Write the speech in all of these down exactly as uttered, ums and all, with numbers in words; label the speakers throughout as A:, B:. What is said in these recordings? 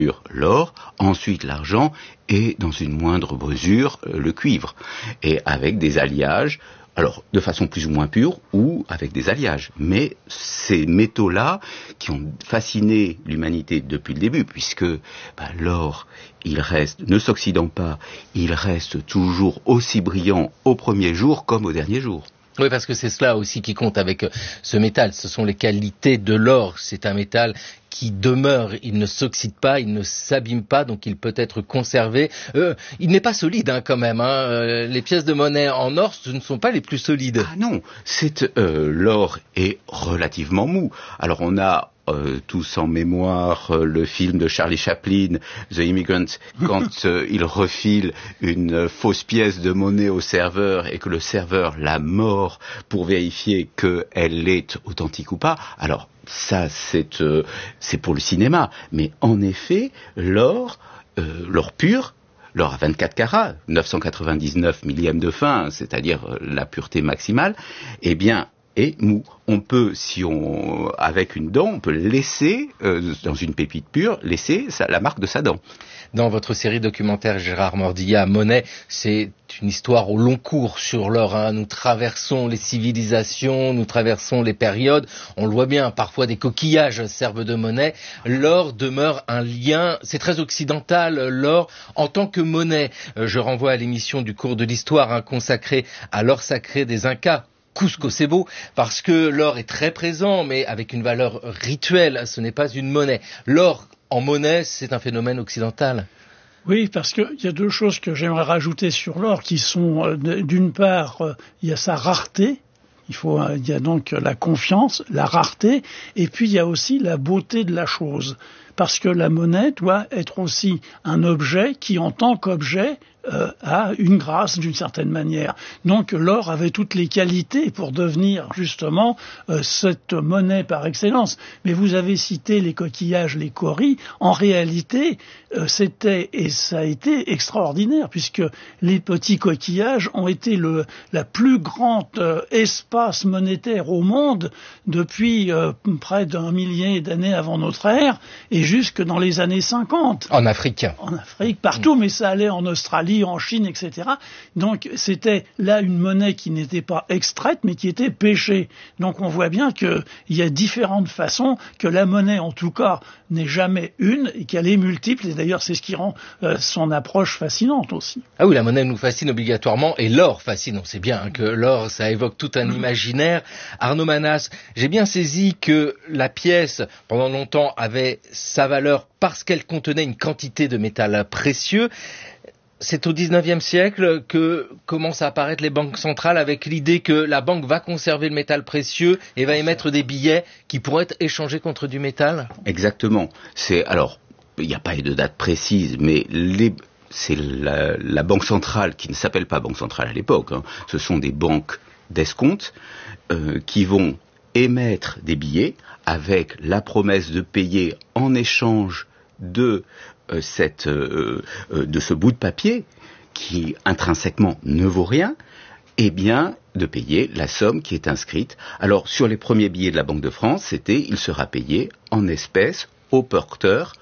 A: l'or, ensuite l'argent et dans une moindre mesure le cuivre, et avec des alliages, alors de façon plus ou moins pure ou avec des alliages. Mais ces métaux-là qui ont fasciné l'humanité depuis le début, puisque bah, l'or, il reste, ne s'oxydant pas, il reste toujours aussi brillant au premier jour comme au dernier jour.
B: Oui, parce que c'est cela aussi qui compte avec ce métal, ce sont les qualités de l'or. C'est un métal qui demeure, il ne s'oxyde pas, il ne s'abîme pas, donc il peut être conservé. Euh, il n'est pas solide hein, quand même. Hein. Euh, les pièces de monnaie en or, ce ne sont pas les plus solides.
A: Ah non, c'est euh, l'or est relativement mou. Alors on a Euh, tous en mémoire euh, le film de Charlie Chaplin, The Immigrant, quand euh, il refile une euh, fausse pièce de monnaie au serveur et que le serveur la mord pour vérifier qu'elle est authentique ou pas. Alors ça c'est euh, c'est pour le cinéma, mais en effet l'or, euh, l'or pur, l'or à vingt-quatre carats, neuf cent quatre-vingt-dix-neuf millièmes de fin, c'est-à-dire euh, la pureté maximale, eh bien et mou. On peut, si on, avec une dent, on peut laisser, euh, dans une pépite pure, laisser sa, la marque de sa dent.
B: Dans votre série documentaire Gérard Mordillat, Monnaie, c'est une histoire au long cours sur l'or. Hein. Nous traversons les civilisations, nous traversons les périodes. On le voit bien, parfois des coquillages servent de monnaie. L'or demeure un lien, c'est très occidental, l'or en tant que monnaie. Je renvoie à l'émission du cours de l'histoire hein, consacrée à l'or sacré des Incas. Cusco Sebo, parce que l'or est très présent, mais avec une valeur rituelle, ce n'est pas une monnaie. L'or en monnaie, c'est un phénomène occidental.
C: Oui, parce qu'il y a deux choses que j'aimerais rajouter sur l'or, qui sont, euh, d'une part, euh, il y a sa rareté, il faut, euh, il y a donc la confiance, la rareté, et puis il y a aussi la beauté de la chose. Parce que la monnaie doit être aussi un objet qui, en tant qu'objet, euh, a une grâce d'une certaine manière. Donc l'or avait toutes les qualités pour devenir justement euh, cette monnaie par excellence. Mais vous avez cité les coquillages, les coris. En réalité, euh, c'était et ça a été extraordinaire puisque les petits coquillages ont été le la plus grande euh, espace monétaire au monde depuis euh, près d'un millier d'années avant notre ère et jusque dans les années cinquante.
B: En Afrique.
C: En Afrique, partout, mais ça allait en Australie, en Chine, et cetera. Donc c'était là une monnaie qui n'était pas extraite, mais qui était pêchée. Donc on voit bien qu'il y a différentes façons, que la monnaie en tout cas n'est jamais une, et qu'elle est multiple, et d'ailleurs c'est ce qui rend euh, son approche fascinante aussi.
B: Ah oui, la monnaie nous fascine obligatoirement, et l'or fascine, on sait bien hein, que l'or ça évoque tout un imaginaire. Arnaud Manas, j'ai bien saisi que la pièce, pendant longtemps, avait sa valeur parce qu'elle contenait une quantité de métal précieux. C'est au dix-neuvième siècle que commencent à apparaître les banques centrales avec l'idée que la banque va conserver le métal précieux et va émettre des billets qui pourraient être échangés contre du métal.
A: Exactement. C'est alors, il n'y a pas de date précise, mais les, c'est la, la banque centrale qui ne s'appelle pas banque centrale à l'époque. Hein, ce sont des banques d'escompte euh, qui vont émettre des billets avec la promesse de payer en échange de euh, cette euh, euh, de ce bout de papier qui intrinsèquement ne vaut rien, eh bien de payer la somme qui est inscrite. Alors sur les premiers billets de la Banque de France, c'était il sera payé en espèces au porteur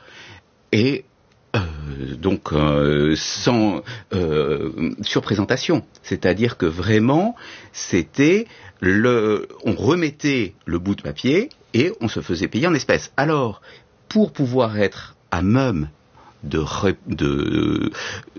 A: et euh, donc euh, sans euh, surprésentation, c'est-à-dire que vraiment c'était le on remettait le bout de papier et on se faisait payer en espèces. Alors pour pouvoir être à même de, ré, de,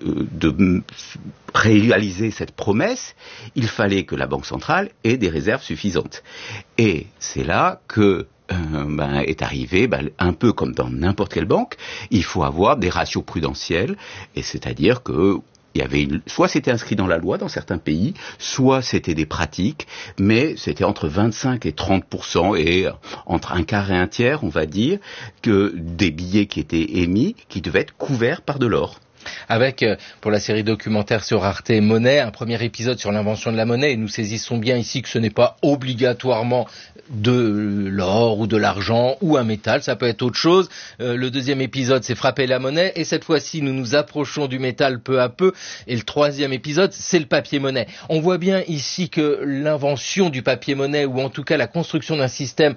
A: de réaliser cette promesse, il fallait que la Banque centrale ait des réserves suffisantes. Et c'est là que euh, ben, est arrivé, ben, un peu comme dans n'importe quelle banque, il faut avoir des ratios prudentiels, et c'est-à-dire que il y avait une, soit c'était inscrit dans la loi dans certains pays, soit c'était des pratiques, mais c'était entre vingt-cinq et trente pour cent et entre un quart et un tiers, on va dire, que des billets qui étaient émis, qui devaient être couverts par de l'or.
B: Avec, pour la série documentaire sur Arte Monnaie, un premier épisode sur l'invention de la monnaie, et nous saisissons bien ici que ce n'est pas obligatoirement de l'or ou de l'argent ou un métal, ça peut être autre chose. Euh, le deuxième épisode, c'est Frapper la monnaie, et cette fois-ci, nous nous approchons du métal peu à peu, et le troisième épisode, c'est le papier-monnaie. On voit bien ici que l'invention du papier-monnaie, ou en tout cas la construction d'un système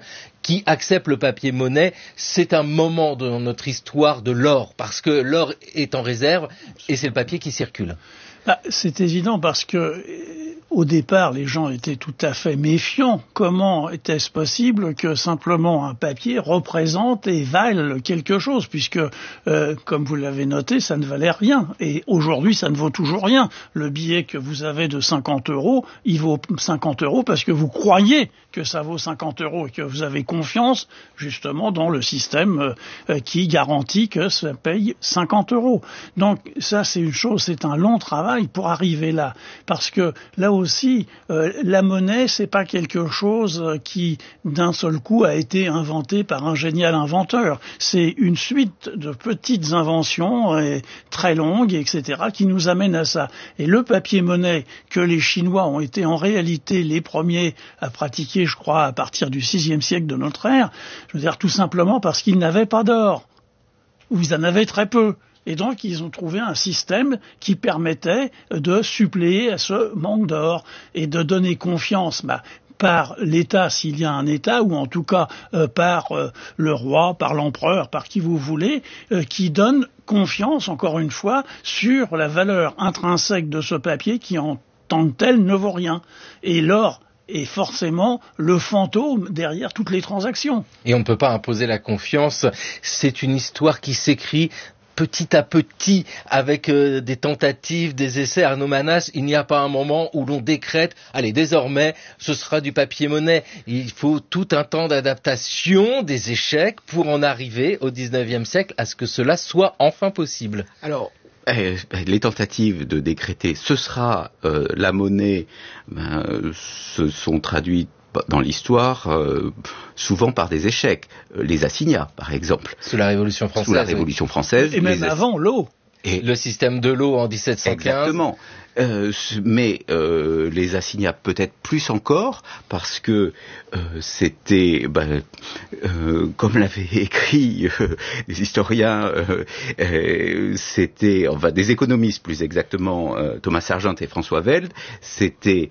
B: qui acceptent le papier-monnaie. C'est un moment de notre histoire de l'or, parce que l'or est en réserve et c'est le papier qui circule.
C: Bah, c'est évident parce que au départ, les gens étaient tout à fait méfiants. Comment était-ce possible que simplement un papier représente et vale quelque chose, puisque, euh, comme vous l'avez noté, ça ne valait rien. Et aujourd'hui, ça ne vaut toujours rien. Le billet que vous avez de cinquante euros, il vaut cinquante euros parce que vous croyez que ça vaut cinquante euros et que vous avez confiance, justement, dans le système euh, qui garantit que ça paye cinquante euros. Donc, ça, c'est une chose, c'est un long travail pour arriver là. Parce que, là aussi, euh, la monnaie, c'est pas quelque chose qui, d'un seul coup, a été inventé par un génial inventeur. C'est une suite de petites inventions euh, très longues, et cetera, qui nous amènent à ça. Et le papier-monnaie que les Chinois ont été en réalité les premiers à pratiquer, je crois, à partir du sixième siècle de notre ère, je veux dire tout simplement parce qu'ils n'avaient pas d'or, ou ils en avaient très peu. Et donc, ils ont trouvé un système qui permettait de suppléer à ce manque d'or et de donner confiance bah, par l'État, s'il y a un État, ou en tout cas euh, par euh, le roi, par l'empereur, par qui vous voulez, euh, qui donne confiance, encore une fois, sur la valeur intrinsèque de ce papier qui, en tant que tel, ne vaut rien. Et l'or est forcément le fantôme derrière toutes les transactions.
B: Et on ne peut pas imposer la confiance. C'est une histoire qui s'écrit petit à petit, avec euh, des tentatives, des essais. Arnaud Manas, il n'y a pas un moment où l'on décrète, allez, désormais, ce sera du papier-monnaie. Il faut tout un temps d'adaptation, des échecs, pour en arriver au dix-neuvième siècle à ce que cela soit enfin possible.
A: Alors, eh, les tentatives de décréter ce sera euh, la monnaie ben, se sont traduites dans l'histoire, euh, souvent par des échecs. Les assignats, par exemple.
B: Sous la Révolution française.
A: Sous la Révolution française.
C: Et même
A: les
C: avant, l'eau.
B: Et le système de l'eau en dix-sept cent quinze.
A: Exactement. Euh, mais euh, les assignats peut-être plus encore, parce que euh, c'était, ben, euh, comme l'avaient écrit euh, les historiens, euh, euh, c'était, enfin des économistes plus exactement, euh, Thomas Sargent et François Velde, c'était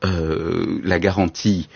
A: euh, la garantie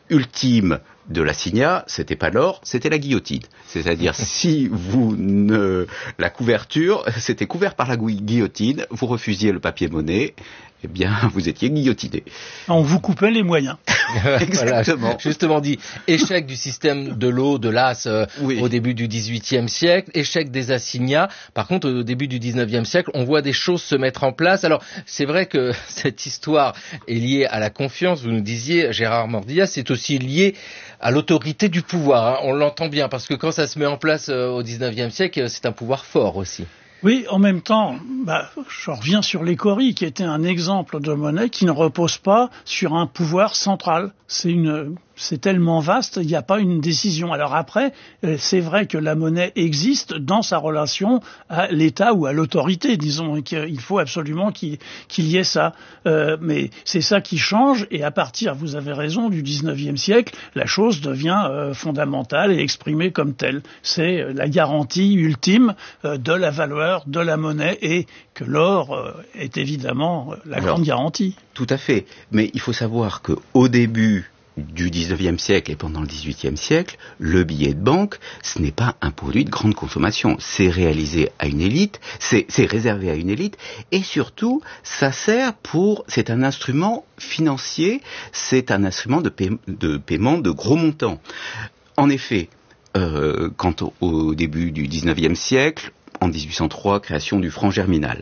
A: ultime de l'assignat, c'était pas l'or, c'était la guillotine. C'est-à-dire, si vous ne... La couverture, c'était couvert par la guillotine, vous refusiez le papier-monnaie, eh bien, vous étiez guillotiné.
C: On vous coupait les moyens.
B: Exactement. Voilà, justement dit, échec du système de l'eau, de l'as euh, oui. au début du dix-huitième siècle, échec des assignats. Par contre, au début du dix-neuvième siècle, on voit des choses se mettre en place. Alors, c'est vrai que cette histoire est liée à la confiance, vous nous disiez, Gérard Mordillas, c'est aussi lié à l'autorité du pouvoir. Hein. On l'entend bien, parce que quand ça se met en place euh, au dix-neuvième siècle, c'est un pouvoir fort aussi.
C: Oui, en même temps, bah, je reviens sur l'écorie, qui était un exemple de monnaie qui ne repose pas sur un pouvoir central. C'est une, c'est tellement vaste, il n'y a pas une décision. Alors après, c'est vrai que la monnaie existe dans sa relation à l'État ou à l'autorité, disons, qu'il faut absolument qu'il, qu'il y ait ça. Euh, mais c'est ça qui change, et à partir, vous avez raison, du dix-neuvième siècle, la chose devient euh, fondamentale et exprimée comme telle. C'est la garantie ultime euh, de la valeur de la monnaie, et que l'or euh, est évidemment la Alors, grande garantie.
A: Tout à fait. Mais il faut savoir qu'au début du dix-neuvième siècle et pendant le dix-huitième siècle, le billet de banque, ce n'est pas un produit de grande consommation. C'est réalisé à une élite, c'est, c'est réservé à une élite, et surtout, ça sert pour, c'est un instrument financier, c'est un instrument de, paie, de paiement de gros montants. En effet, euh, quand au, au début du dix-neuvième siècle, en dix-huit cent trois, création du franc germinal.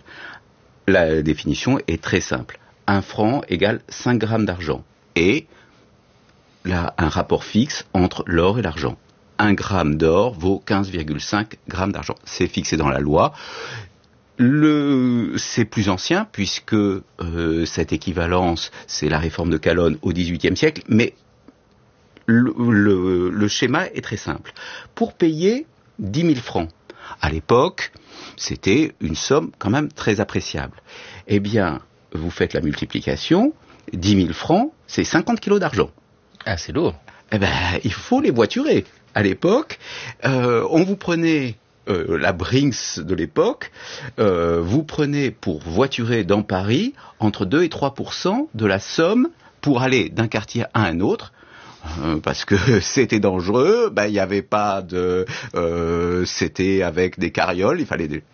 A: La définition est très simple. Un franc égale cinq grammes d'argent. Et là, un rapport fixe entre l'or et l'argent. Un gramme d'or vaut quinze virgule cinq grammes d'argent. C'est fixé dans la loi. Le, c'est plus ancien, puisque euh, cette équivalence, c'est la réforme de Calonne au dix-huitième siècle, mais le, le, le schéma est très simple. Pour payer dix mille francs, à l'époque, c'était une somme quand même très appréciable. Eh bien, vous faites la multiplication, dix mille francs, c'est cinquante kilos d'argent.
B: Ah, c'est lourd.
A: Eh ben, il faut les voiturer. À l'époque, euh, on vous prenait euh, la Brinks de l'époque, euh, vous prenez pour voiturer dans Paris entre deux et trois pour cent de la somme pour aller d'un quartier à un autre. euh, parce que c'était dangereux. Ben il y avait pas de, euh, c'était avec des carrioles. Il fallait des,